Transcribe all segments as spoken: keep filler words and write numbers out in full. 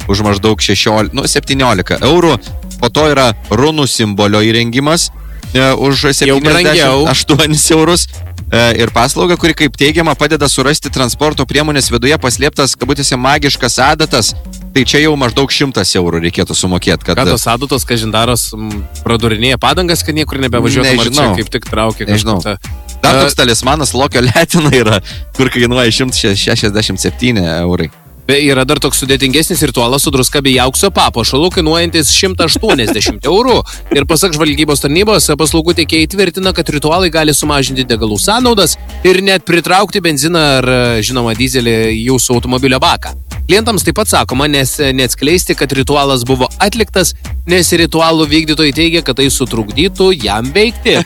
už maždaug šešiolika, nu, septyniolika eurų. Po to yra runų simbolio įrengimas e, už septyniasdešimt aštuonis eurus. Ir paslauga, kuri, kaip teigiama, padeda surasti transporto priemonės viduje paslėptas, kabutėse, magiškas adatas. Tai čia jau maždaug šimtas eurų reikėtų sumokėti. Kad... Ką tos adatos, kažindaros, pradurinėja padangas, kad niekur nebevažiuotum, ar čia kaip tik traukia kažką. Dar toks talismanas Lokio letina yra, kur kainuoja šimtas šešiasdešimt septyni eurai. Be, yra dar toks sudėtingesnis ritualas su druska bei aukso papuošalu, kainuojantis šimtas aštuoniasdešimt eurų. Ir pasak žvalgybos tarnybos, paslaugų tiekėjai tvirtina, kad ritualai gali sumažinti degalų sąnaudas ir net pritraukti benziną ar, žinoma, dizelį į jūsų automobilio baką. Klientams taip pat sakoma, nes neatskleisti, kad ritualas buvo atliktas, nes ritualų vykdytojai teigia, kad tai sutrukdytų jam veikti.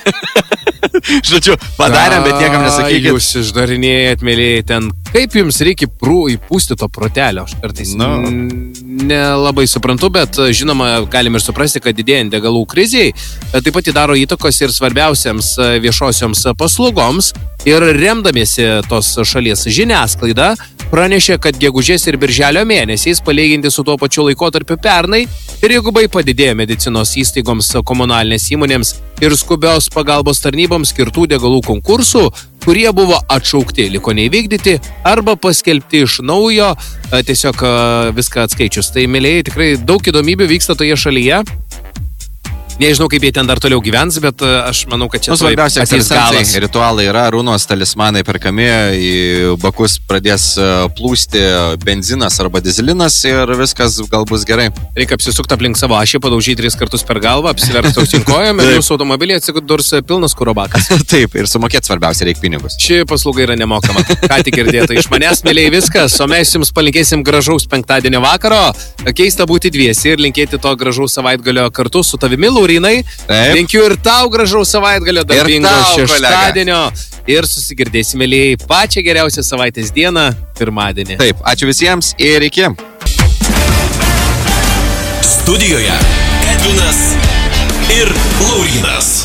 Žodžiu, padarėm, bet niekam nesakykit. Jūs išdarinėjat, mėlyjei, ten kaip jums reikia prū įpūsti to protelio? Aš kartais no. nelabai suprantu, bet žinoma, galim ir suprasti, kad didėjant degalų kriziai, taip pat įdaro įtakos ir svarbiausiams viešosioms paslaugoms. Ir remdamiesi tos šalies žiniasklaida, pranešė, kad gegužės ir birželio mėnesiais, palyginti su tuo pačiu laikotarpiu pernai, trigubai padidėjo medicinos įstaigoms, komunalinės įmonėms ir skubios pagalbos tarnyboms skirtų degalų konkursų, kurie buvo atšaukti, liko neįvykdyti arba paskelbti iš naujo, tiesiog viską atskaičius. Tai, mėlyjei, tikrai daug įdomybių vyksta toje šalyje. Nežinau, kaip jie ten dar toliau gyvens, bet aš manau, kad čia... Nu, svarbiausia, ekstrasensai ritualai yra, runos talismanai perkami, į bakus pradės plūsti benzinas arba dizelinas ir viskas gal bus gerai. Reikia apsisukti aplink savo ašį, padaužyti tris kartus per galvą, apsiverti ausinkojom ir jūsų automobilį atsidurs pilnas kuro bakas. Taip, ir sumokėti svarbiausia reikia pinigus. Ši paslauga yra nemokama. Ką tik girdėta iš manęs, mėlyjei, viskas, o mes jums palinkėsim gražaus penktadienio vakaro. Keista būti dviesi ir linkėti to gražaus savaitgalio kartu su tavimi, Laurinai. Linkiu ir tau gražaus savaitgalio, darbingo šeštadienio ir susigirdėsime, mėlyjei, pačią geriausią savaitės dieną, pirmadienį. Taip, ačiū visiems ir iki. Studijoje Edvinas ir Laurynas.